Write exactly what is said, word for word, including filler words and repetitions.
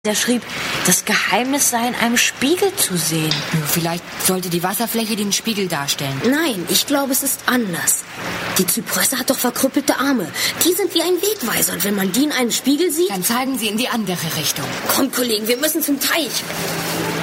Der schrieb, das Geheimnis sei in einem Spiegel zu sehen. Vielleicht sollte die Wasserfläche den Spiegel darstellen. Nein, ich glaube, es ist anders. Die Zypresse hat doch verkrüppelte Arme. Die sind wie ein Wegweiser. Und wenn man die in einem Spiegel sieht... Dann zeigen sie in die andere Richtung. Komm, Kollegen, wir müssen zum Teich.